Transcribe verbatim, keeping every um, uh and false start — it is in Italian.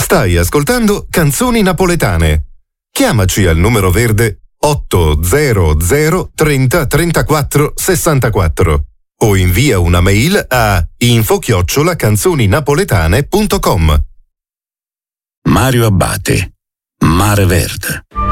Stai ascoltando Canzoni Napoletane. Chiamaci al numero verde otto zero zero trenta trentaquattro sessantaquattro o invia una mail a info chiocciola canzoninapoletane punto com. Mario Abbate, Mare Verde.